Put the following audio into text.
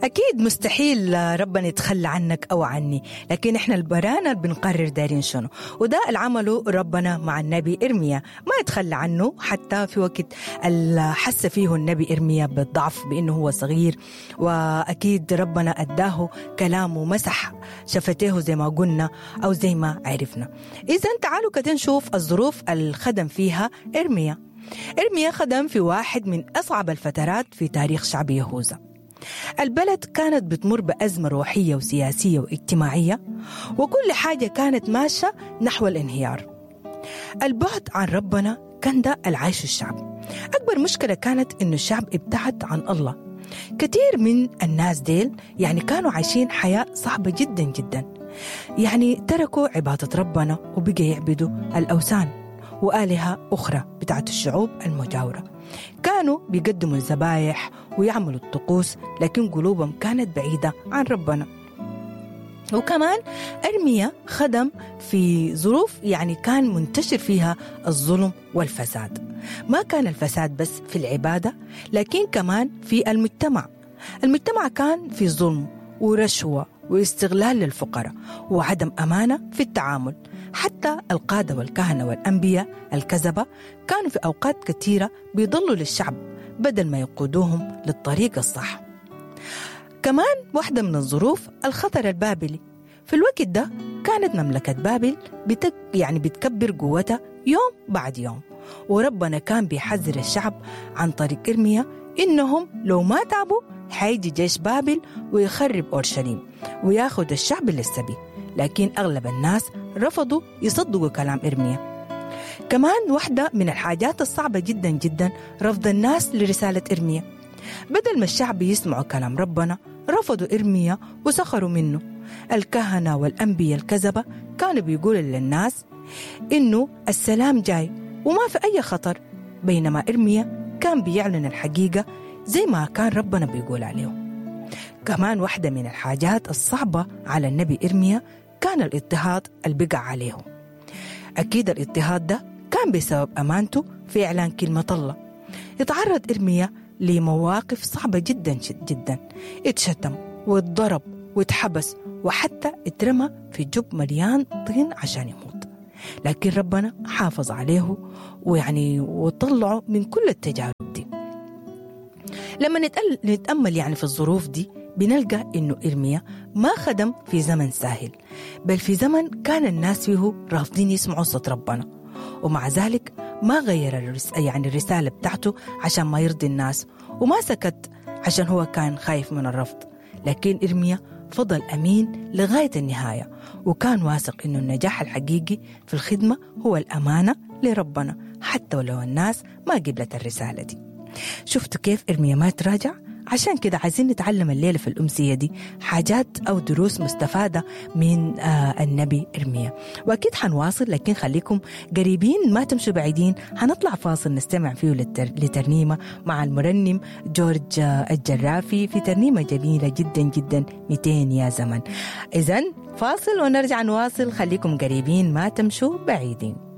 أكيد مستحيل ربنا يتخلى عنك أو عني، لكن إحنا البرانا بنقرر دارين شنو، وده العمله ربنا مع النبي إرميا، ما يتخلى عنه حتى في وقت حس فيه النبي إرميا بالضعف بأنه هو صغير، وأكيد ربنا أداه كلامه مسح شفتيه زي ما قلنا أو زي ما عرفنا. إذن تعالوا كده نشوف الظروف الخدم فيها إرميا. إرميا خدم في واحد من أصعب الفترات في تاريخ شعب يهوذا. البلد كانت بتمر بأزمة روحية وسياسية واجتماعية، وكل حاجة كانت ماشية نحو الانهيار. البعد عن ربنا كان ده العيش الشعب. أكبر مشكلة كانت إنه الشعب ابتعد عن الله. كثير من الناس ديل كانوا عايشين حياة صعبة جدا جدا، تركوا عبادة ربنا وبقى يعبدوا الأوثان وآلهة أخرى بتاعت الشعوب المجاورة. كانوا بيقدموا الذبائح ويعملوا الطقوس، لكن قلوبهم كانت بعيدة عن ربنا. وكمان إرميا خدم في ظروف كان منتشر فيها الظلم والفساد. ما كان الفساد بس في العبادة، لكن كمان في المجتمع كان في ظلم ورشوة واستغلال للفقراء وعدم أمانة في التعامل. حتى القادة والكهنة والأنبياء الكذبة كانوا في أوقات كثيرة بيضلوا للشعب بدل ما يقودوهم للطريق الصح. كمان واحدة من الظروف الخطر البابلي. في الوقت ده كانت مملكة بابل بتكبر قوتها يوم بعد يوم، وربنا كان بيحذر الشعب عن طريق إرميا إنهم لو ما تعبوا حيجي جيش بابل ويخرب أورشليم وياخد الشعب للسبي. لكن أغلب الناس رفضوا يصدقوا كلام إرميا. كمان واحدة من الحاجات الصعبة جدا جدا رفض الناس لرسالة إرميا. بدل ما الشعب يسمعوا كلام ربنا رفضوا إرميا وسخروا منه. الكهنة والأنبياء الكذبة كانوا بيقولوا للناس إنه السلام جاي وما في أي خطر، بينما إرميا كان بيعلن الحقيقة زي ما كان ربنا بيقول عليه. كمان واحدة من الحاجات الصعبة على النبي إرميا كان الاضطهاد اللي بقع عليه. أكيد الاضطهاد ده كان بسبب أمانته في إعلان كلمة الله. يتعرض إرميا لمواقف صعبة جدا جدا، اتشتم واتضرب واتحبس وحتى اترمى في جب مليان طين عشان يموت، لكن ربنا حافظ عليه وطلعه من كل التجارب دي. لما نتأمل في الظروف دي بنلقى إنه إرميا ما خدم في زمن سهل، بل في زمن كان الناس فيه رافضين يسمعوا صوت ربنا، ومع ذلك ما غير الرسالة بتاعته عشان ما يرضي الناس، وما سكت عشان هو كان خايف من الرفض. لكن إرميا فضل أمين لغاية النهاية، وكان واثق إنه النجاح الحقيقي في الخدمة هو الأمانة لربنا حتى ولو الناس ما قبلت الرسالة دي. شفتوا كيف إرميا ما تراجع؟ عشان كده عايزين نتعلم الليلة في الأمسية دي حاجات أو دروس مستفادة من النبي إرميا. وأكيد حنواصل، لكن خليكم قريبين ما تمشوا بعيدين. حنطلع فاصل نستمع فيه لترنيمة مع المرنم جورج الجرافي في ترنيمة جميلة جدا جدا 200 يا زمن. إذن فاصل ونرجع نواصل، خليكم قريبين ما تمشوا بعيدين.